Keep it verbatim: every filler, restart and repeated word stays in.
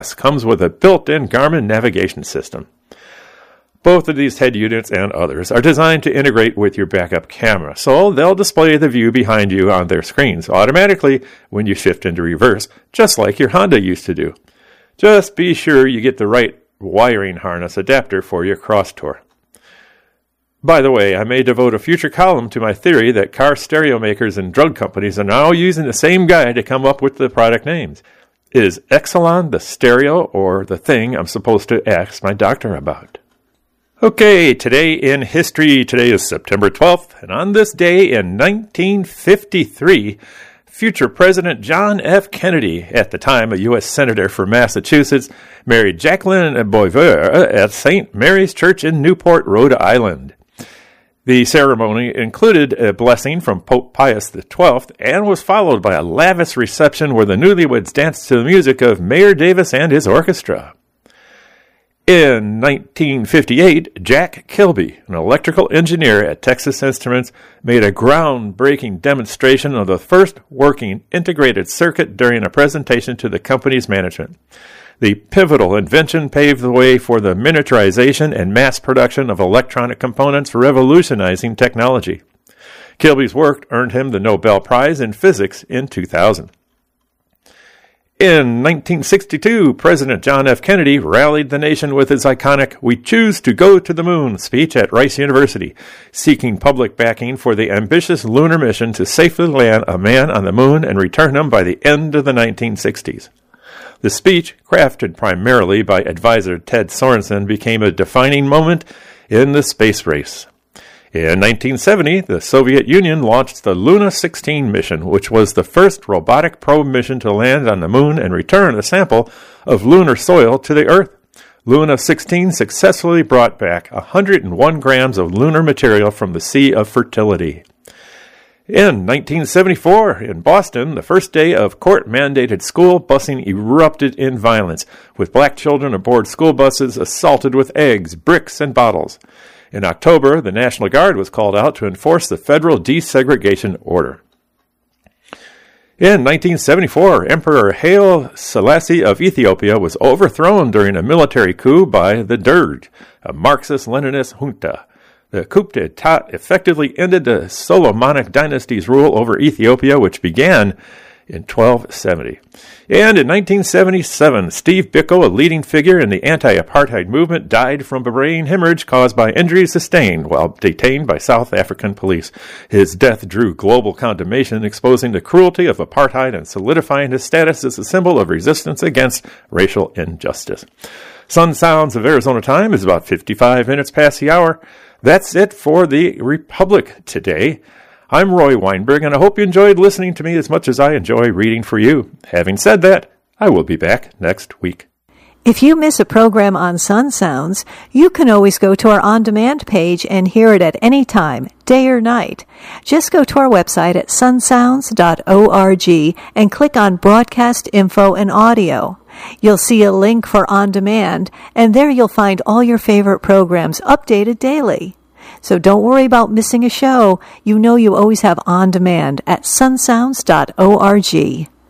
comes with a built-in Garmin navigation system. Both of these head units and others are designed to integrate with your backup camera, so they'll display the view behind you on their screens automatically when you shift into reverse, just like your Honda used to do. Just be sure you get the right wiring harness adapter for your Cross Tour. By the way, I may devote a future column to my theory that car stereo makers and drug companies are now using the same guy to come up with the product names. Is Exelon the stereo or the thing I'm supposed to ask my doctor about? Okay, today in history, today is September twelfth, and on this day in nineteen fifty-three, future President John F. Kennedy, at the time a U S Senator for Massachusetts, married Jacqueline Boisvert at Saint Mary's Church in Newport, Rhode Island. The ceremony included a blessing from Pope Pius the twelfth and was followed by a lavish reception where the newlyweds danced to the music of Mayor Davis and his orchestra. In nineteen fifty-eight, Jack Kilby, an electrical engineer at Texas Instruments, made a groundbreaking demonstration of the first working integrated circuit during a presentation to the company's management. The pivotal invention paved the way for the miniaturization and mass production of electronic components, revolutionizing technology. Kilby's work earned him the Nobel Prize in Physics in two thousand. In nineteen sixty-two, President John F. Kennedy rallied the nation with his iconic "We Choose to Go to the Moon" speech at Rice University, seeking public backing for the ambitious lunar mission to safely land a man on the moon and return him by the end of the nineteen sixties. The speech, crafted primarily by advisor Ted Sorensen, became a defining moment in the space race. In nineteen seventy, the Soviet Union launched the Luna sixteen mission, which was the first robotic probe mission to land on the moon and return a sample of lunar soil to the Earth. Luna sixteen successfully brought back one hundred one grams of lunar material from the Sea of Fertility. In nineteen seventy-four, in Boston, the first day of court-mandated school busing erupted in violence, with black children aboard school buses assaulted with eggs, bricks, and bottles. In October, the National Guard was called out to enforce the federal desegregation order. In nineteen seventy-four, Emperor Haile Selassie of Ethiopia was overthrown during a military coup by the Derg, a Marxist-Leninist junta. The coup d'etat effectively ended the Solomonic dynasty's rule over Ethiopia, which began in twelve seventy. And in nineteen seventy-seven, Steve Biko, a leading figure in the anti-apartheid movement, died from a brain hemorrhage caused by injuries sustained while detained by South African police. His death drew global condemnation, exposing the cruelty of apartheid and solidifying his status as a symbol of resistance against racial injustice. Sun Sounds of Arizona time is about fifty-five minutes past the hour. That's it for the Republic today. I'm Roy Weinberg, and I hope you enjoyed listening to me as much as I enjoy reading for you. Having said that, I will be back next week. If you miss a program on Sun Sounds, you can always go to our on-demand page and hear it at any time, day or night. Just go to our website at sun sounds dot org and click on Broadcast Info and Audio. You'll see a link for On Demand, and there you'll find all your favorite programs updated daily. So don't worry about missing a show. You know you always have On Demand at sun sounds dot org.